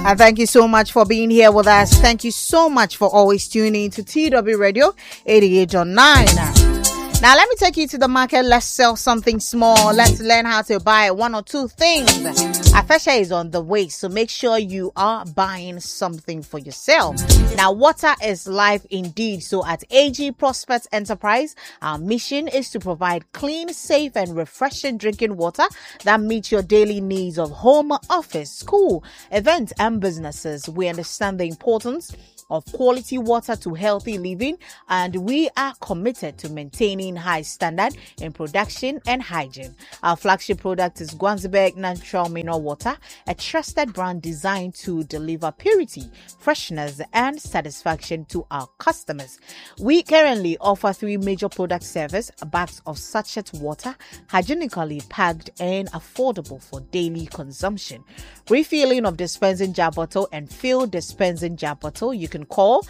And thank you so much for being here with us. Thank you so much for always tuning in to TW Radio 88.9. Now, let me take you to the market. Let's sell something small. Let's learn how to buy one or two things. Afesha is on the way, so make sure you are buying something for yourself. Now, water is life indeed. So at AG Prospect Enterprise, our mission is to provide clean, safe, and refreshing drinking water that meets your daily needs of home, office, school, events, and businesses. We understand the importance of quality water to healthy living, and we are committed to maintaining high standard in production and hygiene. Our flagship product is Gwanziberg Natural Mineral Water, a trusted brand designed to deliver purity, freshness, and satisfaction to our customers. We currently offer 3 major product services: bags of sachet water, hygienically packed and affordable for daily consumption, refilling of dispensing jar bottle, and filled dispensing jar bottle. You can call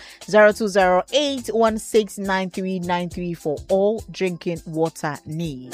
0208169393 for all drinking water needs.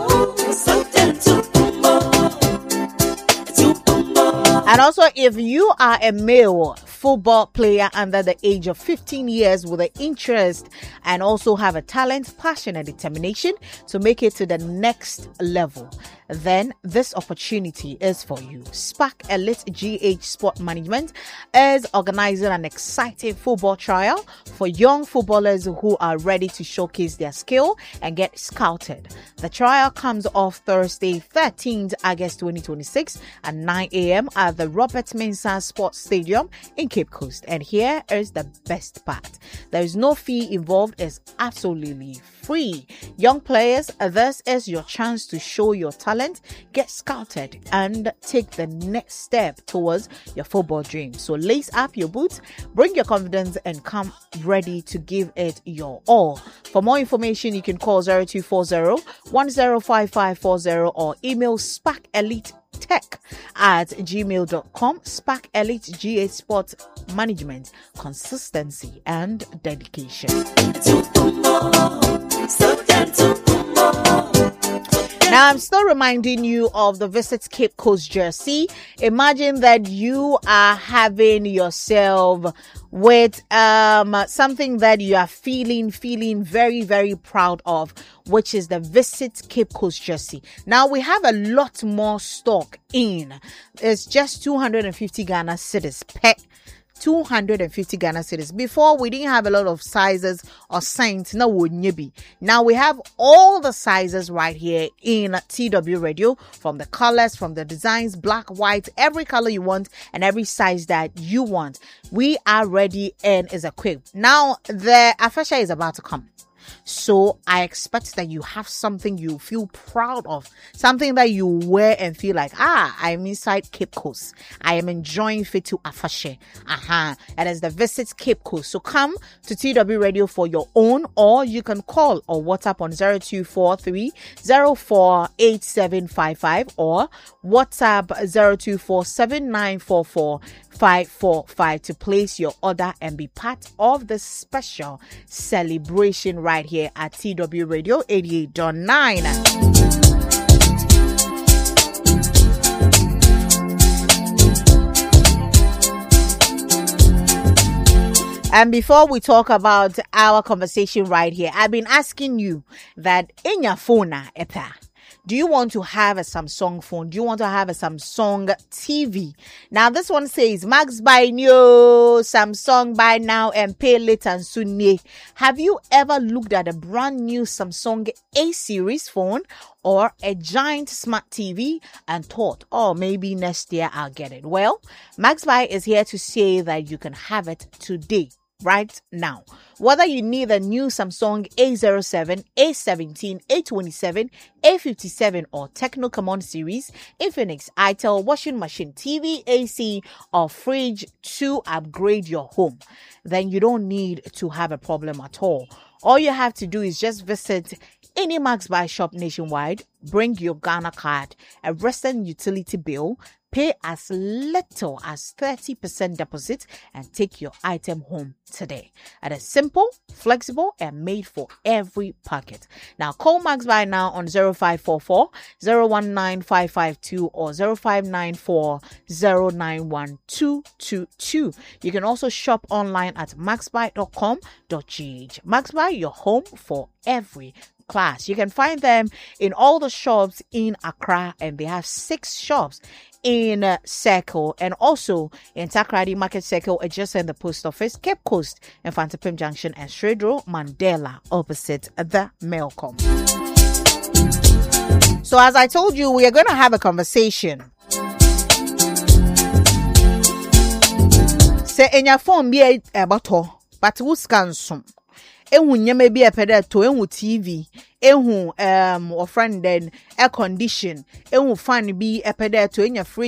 And also, if you are a male football player under the age of 15 years with an interest and also have a talent, passion, and determination to make it to the next level, then this opportunity is for you. Spark Elite GH Sport Management is organizing an exciting football trial for young footballers who are ready to showcase their skill and get scouted. The trial comes off Thursday, 13th August 2026 at 9 a.m. at the Robert Mensah Sports Stadium in Cape Coast. And here is the best part: there is no fee involved. It's absolutely free. Young players, this is your chance to show your talent, get scouted, and take the next step towards your football dream. So lace up your boots, bring your confidence, and come ready to give it your all. For more information, you can call 0240 105540 or email sparkelite@gmail.com. Spark Elite GH Sports Management, consistency and dedication. Now, I'm still reminding you of the Visit Cape Coast jersey. Imagine that you are having yourself with something that you are feeling very, very proud of, which is the Visit Cape Coast jersey. Now, we have a lot more stock in. It's just 250 Ghana cedis per 250 Ghana cedis. Before, we didn't have a lot of sizes or signs. Now we have all the sizes right here in TW Radio, from the colors, from the designs, black, white, every color you want and every size that you want. We are ready and is equipped. Now, the Afesha is about to come. So I expect that you have something you feel proud of, something that you wear and feel like, I'm inside Cape Coast. I am enjoying fit to Afashe. And it's the Visit Cape Coast. So come to TW Radio for your own, or you can call or WhatsApp on 0243 048755 or WhatsApp 0247944545 to place your order and be part of the special celebration right here at TW Radio 88.9. And before we talk about our conversation right here, I've been asking you that in your phone, do you want to have a Samsung phone? Do you want to have a Samsung TV? Now, this one says, Max buy new Samsung, buy now and pay later and soon. Have you ever looked at a brand new Samsung A-series phone or a giant smart TV and thought, maybe next year I'll get it? Well, MaxBuy is here to say that you can have it today, right now. Whether you need a new Samsung A07, A17, A27, A57 or Tecno Command series, Infinix, itel, washing machine, TV, AC or fridge to upgrade your home, then you don't need to have a problem at all. All you have to do is just visit any Max Buy shop nationwide, bring your Ghana card, a recent utility bill, pay as little as 30% deposit, and take your item home today. It is simple, flexible, and made for every pocket. Now call Max Buy now on 0544 019 552 or 0594 091 222. You can also shop online at maxbuy.com.gh. Max Buy, your home for every class. You can find them in all the shops in Accra, and they have 6 shops in Circle and also in Takrady Market Circle, adjacent the post office, Cape Coast, and Fantapim Junction, and Shredro Mandela opposite the Melcom. So as I told you, we are going to have a conversation. Say in your phone be a bato, but who scan some? Ehu nyame bi epede to ehu TV, ehu or friend then air condition, ehu fan bi epede to enya free